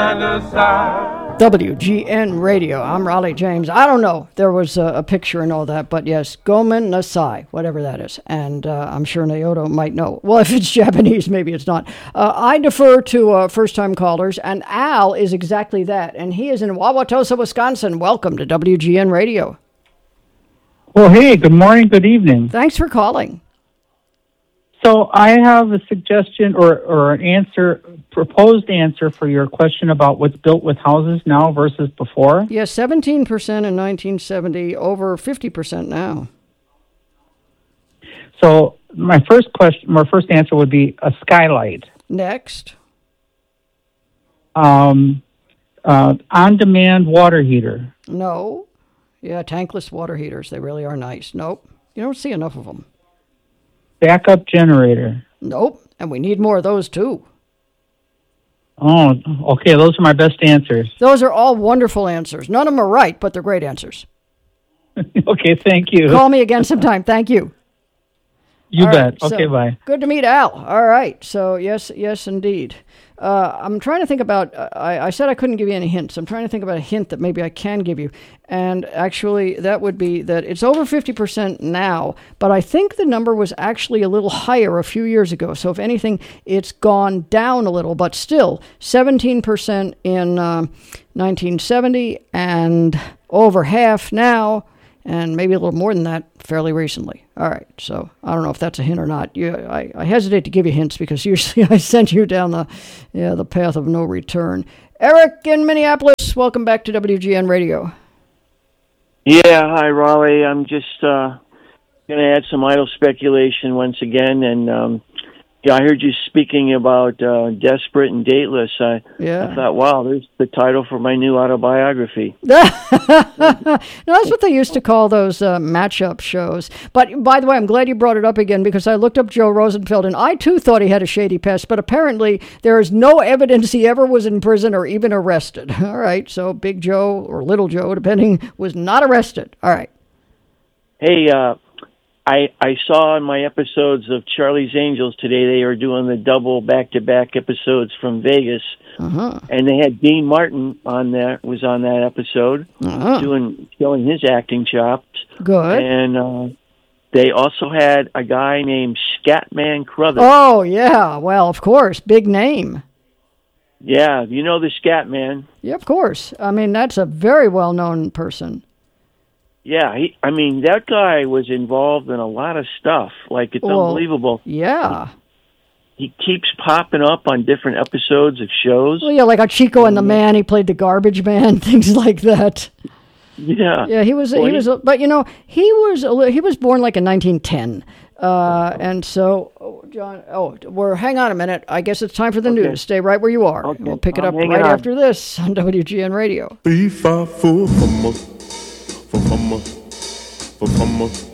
WGN Radio. I'm Raleigh James. I don't know. There was a picture and all that, but yes, Gomen Nasai, whatever that is. And I'm sure Naoto might know. Well, if it's Japanese, maybe it's not. I defer to first-time callers, and Al is exactly that. And he is in Wauwatosa, Wisconsin. Welcome to WGN Radio. Well, hey, good morning, good evening. Thanks for calling. So I have a suggestion or an answer, proposed answer for your question about what's built with houses now versus before. Yes, 17% in 1970, over 50% now. So my first answer would be a skylight. Next. On-demand water heater. No. Yeah, tankless water heaters. They really are nice. Nope. You don't see enough of them. Backup generator. Nope. And we need more of those, too. Oh, okay. Those are my best answers. Those are all wonderful answers. None of them are right, but they're great answers. Okay, thank you. Call me again sometime. Thank you. You all bet. Right, okay, bye. Good to meet Al. All right. So, yes, indeed. I'm trying to think about, I said I couldn't give you any hints. I'm trying to think about a hint that maybe I can give you. And actually, that would be that it's over 50% now, but I think the number was actually a little higher a few years ago. So if anything, it's gone down a little, but still 17% in 1970 and over half now. And maybe a little more than that fairly recently. All right, so I don't know if that's a hint or not. I hesitate to give you hints because usually I send you down the path of no return. Eric in Minneapolis, welcome back to WGN Radio. Yeah, hi, Raleigh. I'm just going to add some idle speculation once again. And I heard you speaking about Desperate and Dateless. I thought, wow, there's the title for my new autobiography. No, that's what they used to call those matchup shows. But, by the way, I'm glad you brought it up again because I looked up Joe Rosenfeld, and I, too, thought he had a shady past. But apparently there is no evidence he ever was in prison or even arrested. All right, so Big Joe or Little Joe, depending, was not arrested. All right. Hey, I saw in my episodes of Charlie's Angels today, they are doing the double back-to-back episodes from Vegas. Uh-huh. And they had Dean Martin on that episode, showing his acting chops. Good. And they also had a guy named Scatman Crothers. Oh, yeah. Well, of course. Big name. Yeah, you know the Scatman. Yeah, of course. I mean, that's a very well-known person. Yeah, that guy was involved in a lot of stuff. Like, it's unbelievable. Yeah. He keeps popping up on different episodes of shows. Well, yeah, like a Chico and the Man. He played the garbage man, things like that. Yeah. Yeah, he was, but he was born like in 1910. And so, John, hang on a minute. I guess it's time for the news. Stay right where you are. Okay. We'll pick it up right after this on WGN Radio. 3, 5, 4, 5, 4, 5, 4, 5.